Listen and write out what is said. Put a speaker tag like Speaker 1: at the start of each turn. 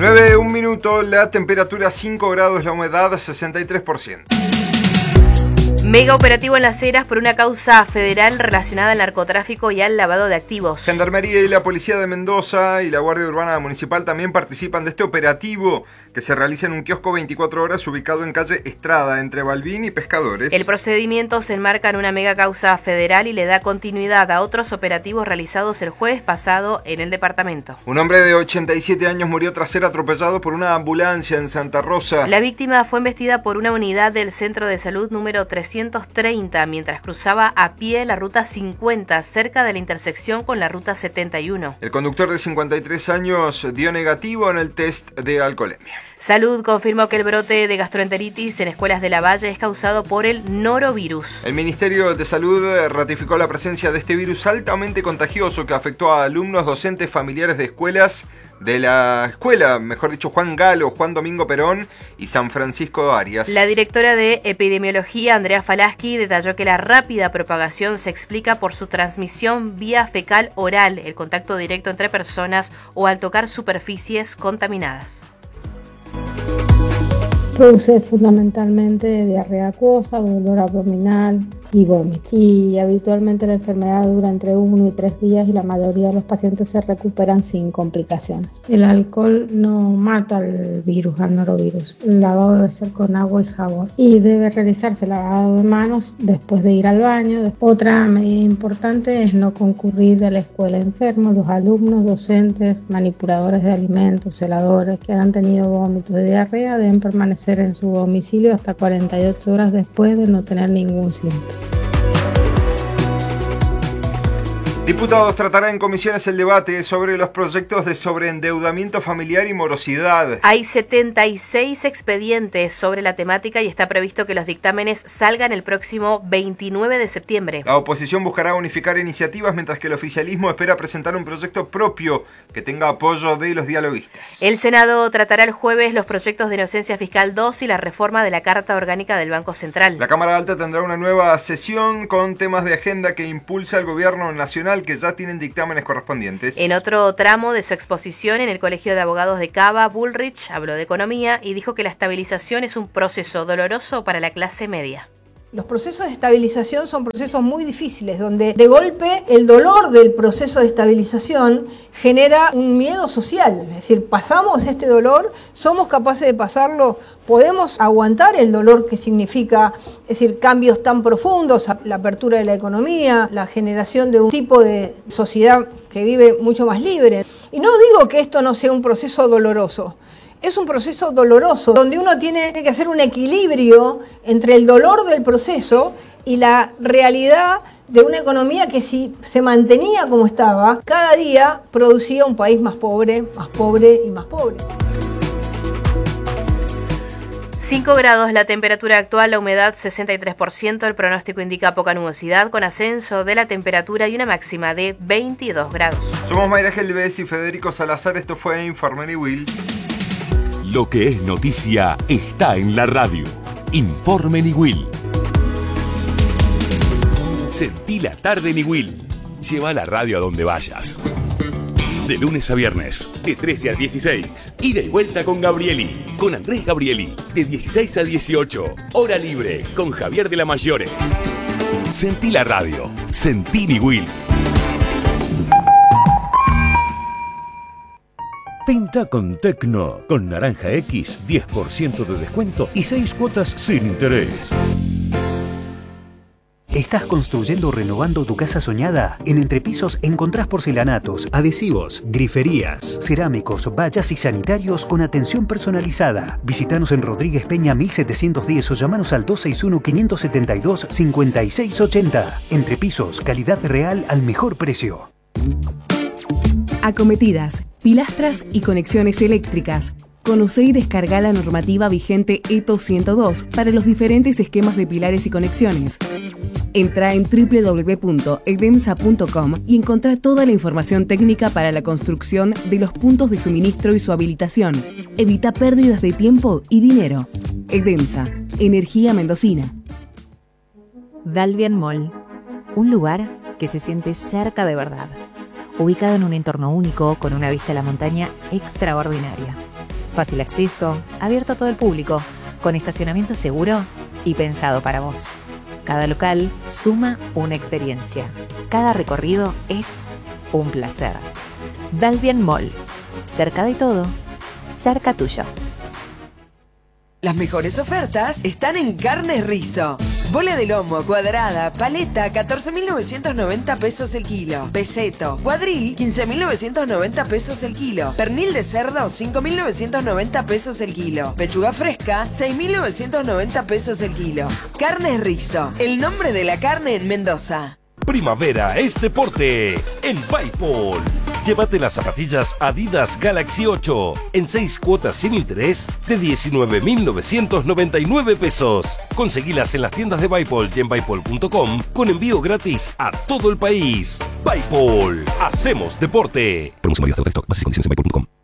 Speaker 1: 9, 1 minuto, la temperatura 5 grados, la humedad 63%.
Speaker 2: Mega operativo en Las Heras por una causa federal relacionada al narcotráfico y al lavado de activos.
Speaker 1: Gendarmería y la Policía de Mendoza y la Guardia Urbana Municipal también participan de este operativo que se realiza en un kiosco 24 horas ubicado en calle Estrada, entre Balbín y Pescadores.
Speaker 2: El procedimiento se enmarca en una mega causa federal y le da continuidad a otros operativos realizados el jueves pasado en el departamento.
Speaker 1: Un hombre de 87 años murió tras ser atropellado por una ambulancia en Santa Rosa.
Speaker 2: La víctima fue embestida por una unidad del Centro de Salud número 330 mientras cruzaba a pie la ruta 50 cerca de la intersección con la ruta 71.
Speaker 1: El conductor de 53 años dio negativo en el test de alcoholemia.
Speaker 2: Salud confirmó que el brote de gastroenteritis en escuelas de La Valle es causado por el norovirus.
Speaker 1: El Ministerio de Salud ratificó la presencia de este virus altamente contagioso que afectó a alumnos, docentes, familiares de escuelas de la escuela, mejor dicho, Juan Galo, Juan Domingo Perón y San Francisco Arias.
Speaker 2: La directora de Epidemiología, Andrea Falaschi, detalló que la rápida propagación se explica por su transmisión vía fecal oral, el contacto directo entre personas o al tocar superficies contaminadas.
Speaker 3: Produce fundamentalmente diarrea acuosa, dolor abdominal y vómito. Y habitualmente la enfermedad dura entre 1 y 3 días y la mayoría de los pacientes se recuperan sin complicaciones. El alcohol no mata al virus, al norovirus. El lavado debe ser con agua y jabón. Y debe realizarse lavado de manos después de ir al baño. Otra medida importante es no concurrir a la escuela enfermos. Los alumnos, docentes, manipuladores de alimentos, celadores que han tenido vómitos de diarrea deben permanecer en su domicilio hasta 48 horas después de no tener ningún síntoma.
Speaker 1: Diputados tratará en comisiones el debate sobre los proyectos de sobreendeudamiento familiar y morosidad.
Speaker 2: Hay 76 expedientes sobre la temática y está previsto que los dictámenes salgan el próximo 29 de septiembre.
Speaker 1: La oposición buscará unificar iniciativas mientras que el oficialismo espera presentar un proyecto propio que tenga apoyo de los dialoguistas.
Speaker 2: El Senado tratará el jueves los proyectos de inocencia fiscal 2 y la reforma de la Carta Orgánica del Banco Central.
Speaker 1: La Cámara Alta tendrá una nueva sesión con temas de agenda que impulsa el gobierno nacional que ya tienen dictámenes correspondientes.
Speaker 2: En otro tramo de su exposición en el Colegio de Abogados de Cava, Bullrich habló de economía y dijo que la estabilización es un proceso doloroso para la clase media.
Speaker 4: Los procesos de estabilización son procesos muy difíciles, donde de golpe el dolor del proceso de estabilización genera un miedo social. Es decir, pasamos este dolor, somos capaces de pasarlo, podemos aguantar el dolor que significa, es decir, cambios tan profundos, la apertura de la economía, la generación de un tipo de sociedad que vive mucho más libre. Y no digo que esto no sea un proceso doloroso. Es un proceso doloroso, donde uno tiene que hacer un equilibrio entre el dolor del proceso y la realidad de una economía que si se mantenía como estaba, cada día producía un país más pobre y más pobre.
Speaker 2: 5 grados la temperatura actual, la humedad 63%, el pronóstico indica poca nubosidad con ascenso de la temperatura y una máxima de 22 grados.
Speaker 1: Somos Mayra Gelbez y Federico Salazar, esto fue Informe Niwil.
Speaker 5: Lo que es noticia está en la radio. Informe Niwil. Sentí la tarde Niwil. Lleva la radio a donde vayas. De lunes a viernes, de 13 a 16. Ida y vuelta con Gabrieli. Con Andrés Gabrieli. De 16 a 18. Hora libre con Javier de la Mayore. Sentí la radio. Sentí Niwil.
Speaker 6: Pinta con Tecno. Con Naranja X, 10% de descuento y 6 cuotas sin interés.
Speaker 7: ¿Estás construyendo o renovando tu casa soñada? En Entrepisos encontrás porcelanatos, adhesivos, griferías, cerámicos, vallas y sanitarios con atención personalizada. Visítanos en Rodríguez Peña 1710 o llamanos al 261-572-5680. Entrepisos, calidad real al mejor precio.
Speaker 8: Acometidas, pilastras y conexiones eléctricas. Conoce y descarga la normativa vigente ETO 102 para los diferentes esquemas de pilares y conexiones. Entra en www.edemsa.com y encontrá toda la información técnica para la construcción de los puntos de suministro y su habilitación. Evita pérdidas de tiempo y dinero. Edemsa, energía mendocina.
Speaker 9: Dalvian Mall, un lugar que se siente cerca de verdad. Ubicado en un entorno único con una vista a la montaña extraordinaria. fácil acceso, abierto a todo el público, con estacionamiento seguro y pensado para vos. Cada local suma una experiencia. Cada recorrido es un placer. Dalvian Mall. Cerca de todo, cerca tuyo.
Speaker 10: Las mejores ofertas están en Carnes Rizo. Bola de lomo, cuadrada, paleta, 14.990 pesos el kilo. Peseto, cuadril, 15.990 pesos el kilo. Pernil de cerdo, 5.990 pesos el kilo. Pechuga fresca, 6.990 pesos el kilo. Carnes Rizo, el nombre de la carne en Mendoza.
Speaker 11: Primavera es deporte en Bipol. Llévate las zapatillas Adidas Galaxy 8 en 6 cuotas sin interés de 19.999 pesos. Conseguilas en las tiendas de Bipol y en Bipol.com con envío gratis a todo el país. Bipol, hacemos deporte. Promoción válida hasta agotar stock. Bases y condiciones en Bipol.com.